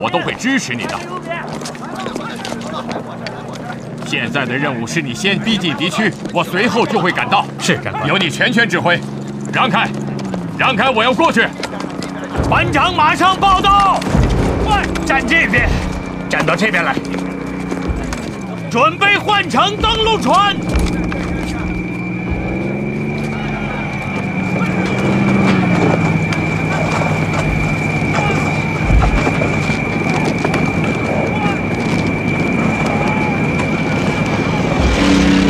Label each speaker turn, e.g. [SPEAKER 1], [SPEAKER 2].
[SPEAKER 1] 我都会支持你的。现在的任务是你先逼近敌区，我随后就会赶到。
[SPEAKER 2] 是长官，
[SPEAKER 1] 由你全权指挥。让开，让开！我要过去。
[SPEAKER 2] 团长马上报到。快站这边，站到这边来。准备换乘登陆船。